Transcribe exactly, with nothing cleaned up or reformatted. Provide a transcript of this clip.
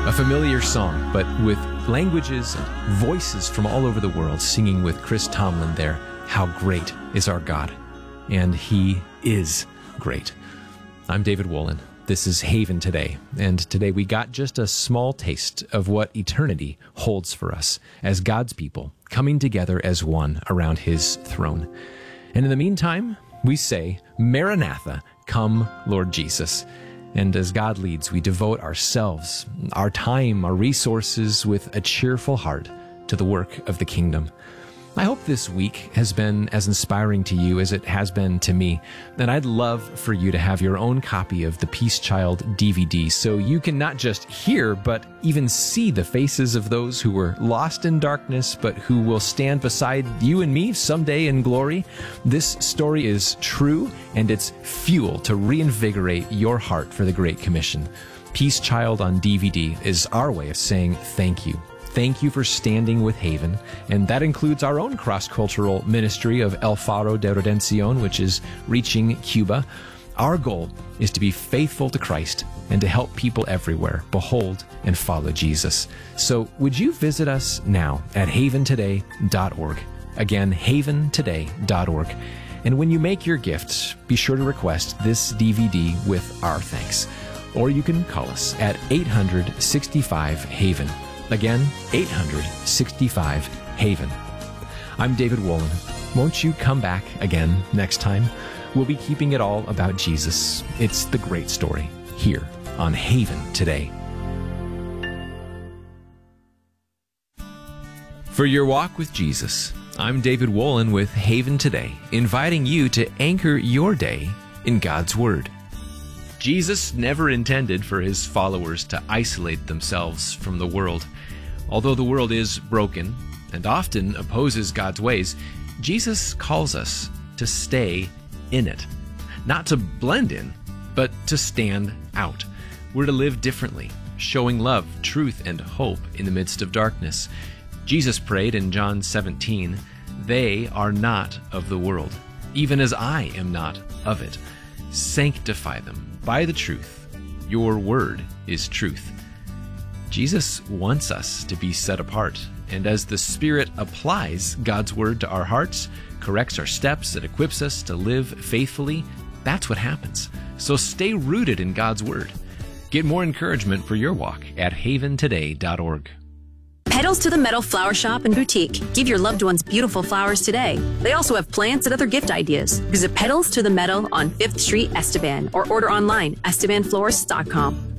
a familiar song, but with languages and voices from all over the world singing with Chris Tomlin there. How great is our God, and He is great. I'm David Wolin. This is Haven Today, and today we got just a small taste of what eternity holds for us as God's people coming together as one around His throne. And in the meantime, we say, Maranatha, come, Lord Jesus. And as God leads, we devote ourselves, our time, our resources with a cheerful heart to the work of the kingdom. I hope this week has been as inspiring to you as it has been to me. And I'd love for you to have your own copy of the Peace Child D V D so you can not just hear, but even see the faces of those who were lost in darkness, but who will stand beside you and me someday in glory. This story is true, and it's fuel to reinvigorate your heart for the Great Commission. Peace Child on D V D is our way of saying thank you. Thank you for standing with Haven, and that includes our own cross-cultural ministry of El Faro de Redención, which is reaching Cuba. Our goal is to be faithful to Christ and to help people everywhere behold and follow Jesus. So would you visit us now at haven today dot org? Again, haven today dot org. And when you make your gift, be sure to request this D V D with our thanks. Or you can call us at eight hundred sixty-five Haven. Again, eight hundred sixty-five Haven. I'm David Wolin. Won't you come back again next time? We'll be keeping it all about Jesus. It's the great story here on Haven Today. For your walk with Jesus, I'm David Wolin with Haven Today, inviting you to anchor your day in God's Word. Jesus never intended for His followers to isolate themselves from the world. Although the world is broken and often opposes God's ways, Jesus calls us to stay in it. Not to blend in, but to stand out. We're to live differently, showing love, truth, and hope in the midst of darkness. Jesus prayed in John seventeen, "They are not of the world, even as I am not of it. Sanctify them by the truth. Your word is truth." Jesus wants us to be set apart, and as the Spirit applies God's word to our hearts, corrects our steps, and equips us to live faithfully, that's what happens. So stay rooted in God's word. Get more encouragement for your walk at haven today dot org. Petals to the Meadow Flower Shop and Boutique. Give your loved ones beautiful flowers today. They also have plants and other gift ideas. Visit Petals to the Meadow on fifth Street, Esteban, or order online, esteban florist dot com.